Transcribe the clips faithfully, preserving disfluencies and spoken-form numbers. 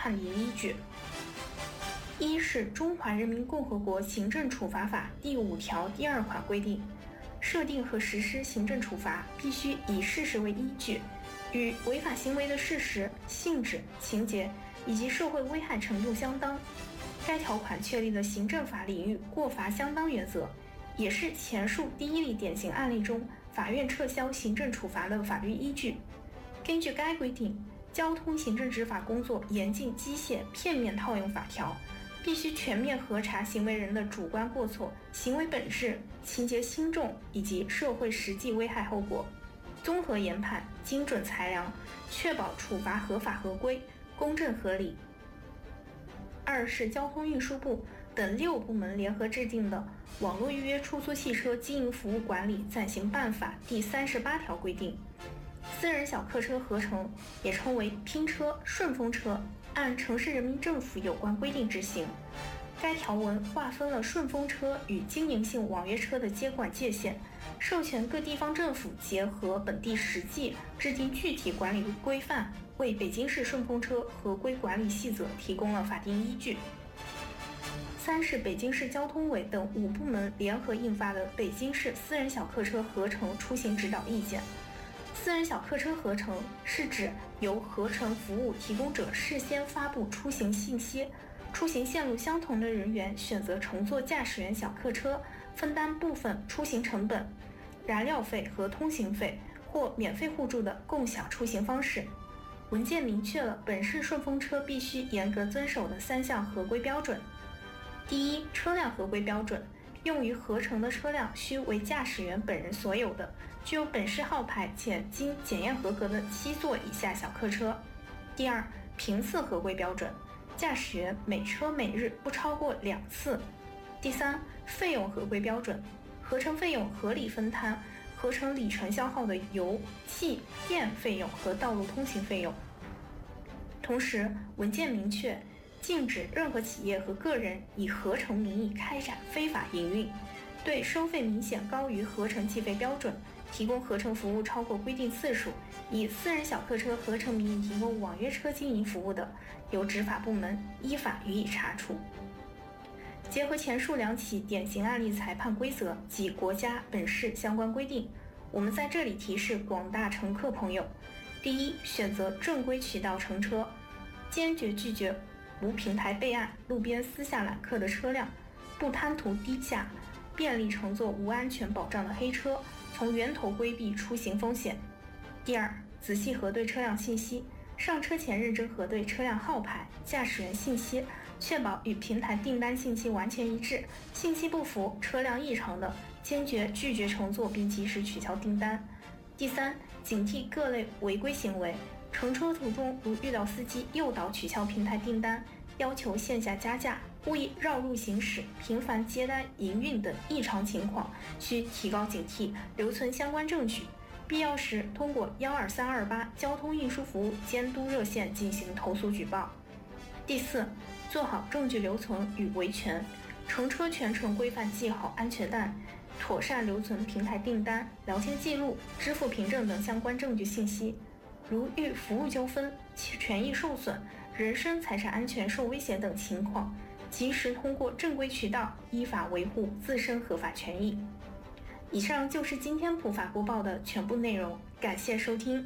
判例依据。一是《中华人民共和国行政处罚法》第五条第二款规定，设定和实施行政处罚必须以事实为依据，与违法行为的事实、性质、情节以及社会危害程度相当。该条款确立了行政法领域过罚相当原则，也是前述第一例典型案例中法院撤销行政处罚的法律依据。根据该规定，交通行政执法工作严禁机械片面套用法条，必须全面核查行为人的主观过错、行为本质、情节轻重以及社会实际危害后果，综合研判，精准裁量，确保处罚合法合规、公正合理。二是交通运输部等六部门联合制定的《网络预约出租汽车经营服务管理暂行办法》第三十八条规定，私人小客车合成，也称为拼车、顺风车，按城市人民政府有关规定执行。该条文划分了顺风车与经营性网约车的接管界限，授权各地方政府结合本地实际制定具体管理规范，为北京市顺风车合规管理细则提供了法定依据。三是北京市交通委等五部门联合印发的《北京市私人小客车合成出行指导意见》。私人小客车合成是指由合成服务提供者事先发布出行信息，出行线路相同的人员选择乘坐驾驶员小客车，分担部分出行成本、燃料费和通行费，或免费互助的共享出行方式。文件明确了本市顺风车必须严格遵守的三项合规标准。第一，车辆合规标准，用于合成的车辆需为驾驶员本人所有的，具有本市号牌且经检验合格的七座以下小客车。第二，频次合规标准，驾驶员每车每日不超过两次。第三，费用合规标准，合成费用合理分摊合成里程消耗的油、气、电费用和道路通行费用。同时，文件明确禁止任何企业和个人以合成名义开展非法营运，对收费明显高于合成计费标准，提供合成服务超过规定次数，以私人小客车合成名义提供网约车经营服务的，由执法部门依法予以查处。结合前述两起典型案例裁判规则及国家本市相关规定，我们在这里提示广大乘客朋友：第一，选择正规渠道乘车，坚决拒绝无平台备案、路边私下揽客的车辆，不贪图低价，便利乘坐无安全保障的黑车，从源头规避出行风险。第二，仔细核对车辆信息，上车前认真核对车辆号牌、驾驶员信息，确保与平台订单信息完全一致，信息不符、车辆异常的，坚决拒绝乘坐并及时取消订单。第三，警惕各类违规行为，乘车途中如遇到司机诱导取消平台订单、要求线下加价、故意绕路行驶、频繁接单营运等异常情况，需提高警惕，留存相关证据，必要时通过一二三二八交通运输服务监督热线进行投诉举报。第四，做好证据留存与维权，乘车全程规范系好安全带，妥善留存平台订单、聊天记录、支付凭证等相关证据信息。如遇服务纠纷、其权益受损、人身财产安全受威胁等情况，及时通过正规渠道依法维护自身合法权益。以上就是今天普法播报的全部内容，感谢收听。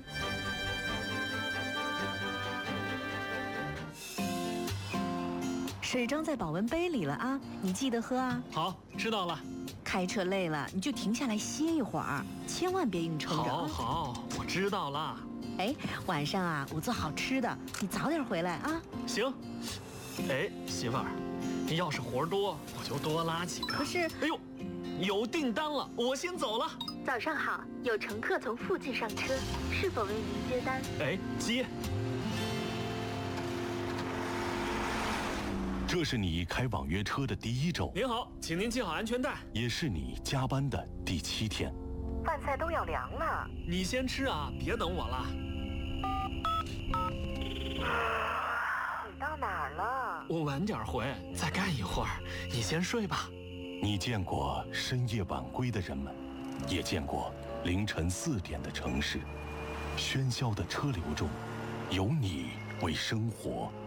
水装在保温杯里了啊，你记得喝啊。 好，知道了。 开车累了你就停下来歇一会儿，千万别硬撑着。 好好，我知道了。 哎，晚上啊，我做好吃的，你早点回来啊。 行。哎，媳妇儿，你要是活多，我就多拉几个。 可是， 哎呦，有订单了，我先走了。 早上好，有乘客从附近上车，是否为您接单？ 哎，接。 这是你开网约车的第一周。 您好，请您系好安全带。 也是你加班的第七天。 饭菜都要凉了， 你先吃啊，别等我了。 你到哪儿了？ 我晚点回，再干一会儿。你先睡吧。 你见过深夜晚归的人们，也见过凌晨四点的城市。喧嚣的车流中，有你为生活